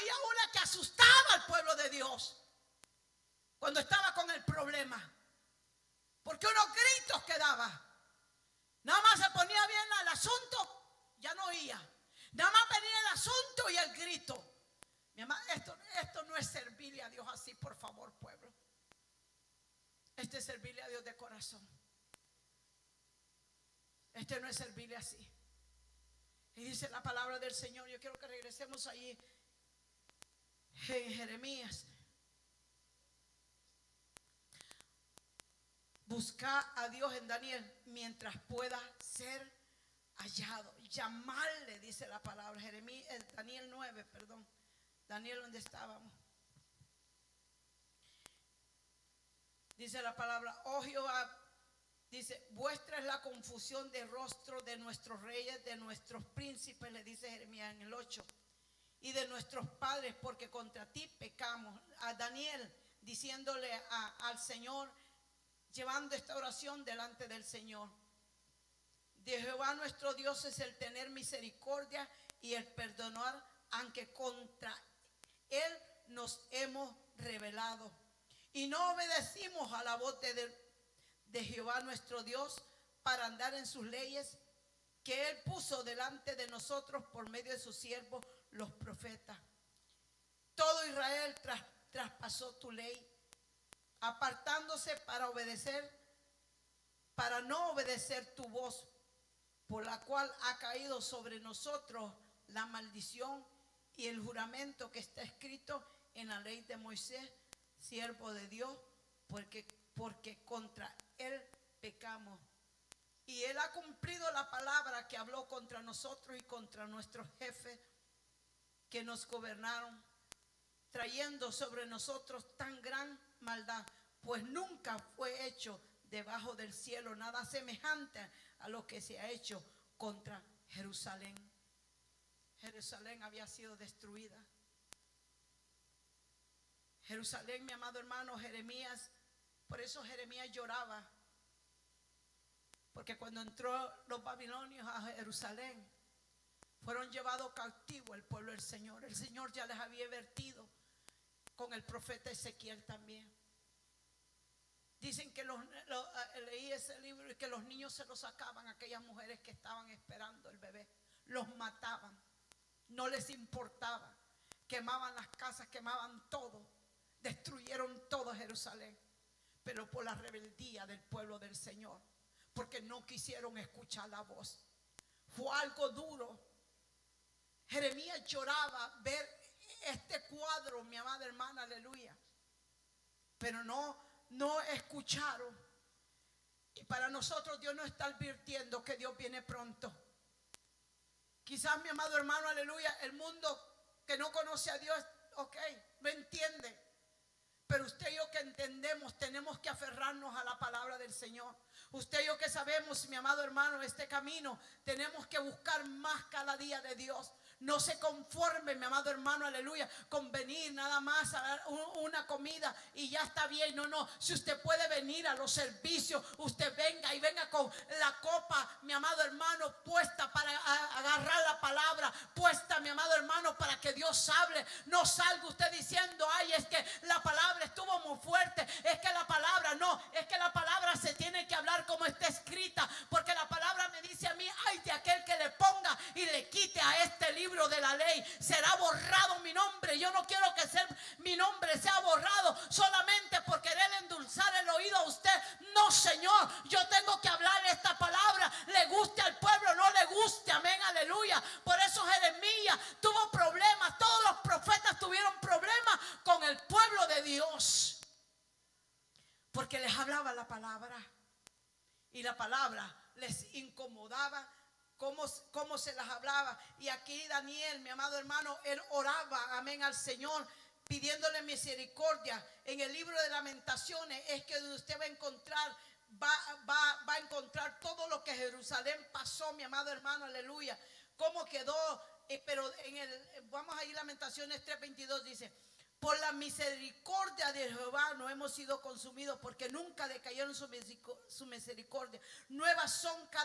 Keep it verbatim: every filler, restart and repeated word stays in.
había una que asustaba al pueblo de Dios cuando estaba con el problema, porque unos gritos que daba. Nada más se ponía bien el asunto, ya no oía. Nada más venía el asunto y el grito. Mi amada, esto, esto no es servirle a Dios así, por favor, pueblo. Este es servirle a Dios de corazón. Este no es servirle así. Y dice la palabra del Señor. Yo quiero que regresemos allí en Jeremías. Busca a Dios en Daniel mientras pueda ser hallado. Llamarle, dice la palabra. Jeremías, eh, Daniel nueve, perdón. Daniel, ¿dónde estábamos? Dice la palabra, oh Jehová, dice, vuestra es la confusión de rostro de nuestros reyes, de nuestros príncipes, le dice Jeremías en el ocho, y de nuestros padres, porque contra ti pecamos. A Daniel diciéndole a, al Señor, llevando esta oración delante del Señor. De Jehová nuestro Dios es el tener misericordia y el perdonar, aunque contra Él nos hemos rebelado. Y no obedecimos a la voz de, de Jehová nuestro Dios para andar en sus leyes que Él puso delante de nosotros por medio de sus siervos los profetas. Todo Israel tras, traspasó tu ley, apartándose para obedecer, para no obedecer tu voz, por la cual ha caído sobre nosotros la maldición y el juramento que está escrito en la ley de Moisés, siervo de Dios, porque, porque contra él pecamos. Y él ha cumplido la palabra que habló contra nosotros y contra nuestros jefes que nos gobernaron, trayendo sobre nosotros tan gran maldad, pues nunca fue hecho debajo del cielo nada semejante a lo que se ha hecho contra Jerusalén. Jerusalén había sido destruida. Jerusalén, mi amado hermano, Jeremías, por eso Jeremías lloraba, porque cuando entró los babilonios a Jerusalén, fueron llevados cautivos el pueblo del Señor. El Señor ya les había advertido con el profeta Ezequiel también. Dicen que los, los, leí ese libro y que los niños se los sacaban a aquellas mujeres que estaban esperando el bebé. Los mataban, no les importaba. Quemaban las casas, quemaban todo. Destruyeron todo Jerusalén. Pero por la rebeldía del pueblo del Señor, porque no quisieron escuchar la voz. Fue algo duro. Jeremías lloraba ver este cuadro, mi amada hermana, aleluya. Pero no, no escucharon. Y para nosotros Dios nos está advirtiendo que Dios viene pronto. Quizás, mi amado hermano, aleluya, el mundo que no conoce a Dios, ok, lo entiende. Pero usted y yo que entendemos, tenemos que aferrarnos a la palabra del Señor. Usted y yo que sabemos, mi amado hermano, este camino, tenemos que buscar más cada día de Dios. No se conforme, mi amado hermano, aleluya, con venir nada más a dar una comida y ya está bien. No, no, si usted puede venir a los servicios, usted venga y venga con la copa, mi amado hermano, puesta para agarrar la palabra, puesta, mi amado hermano, para que Dios hable. No salga usted diciendo, ay, es que la palabra estuvo muy fuerte, es que la palabra, no, es que la palabra se tiene que hablar como está escrita, porque la palabra me dice a mí, ay, de aquel que le ponga y le quite a este libro de la ley, será borrado mi nombre. Yo no quiero que sea, mi nombre sea borrado solamente por querer endulzar el oído a usted. No, Señor, yo tengo que hablar esta palabra, le guste al pueblo, no le guste, amén, aleluya. Por eso Jeremías tuvo problemas, todos los profetas tuvieron problemas con el pueblo de Dios, porque les hablaba la palabra y la palabra les incomodaba. Cómo, cómo se las hablaba. Y aquí Daniel, mi amado hermano, él oraba, amén, al Señor, pidiéndole misericordia. En el libro de Lamentaciones es que usted va a encontrar, va, va, va a encontrar todo lo que Jerusalén pasó, mi amado hermano, aleluya. Cómo quedó, eh, pero en el, vamos a ir a Lamentaciones tres veintidós, dice: por la misericordia de Jehová no hemos sido consumidos, porque nunca decayeron su misericordia. Nuevas son cada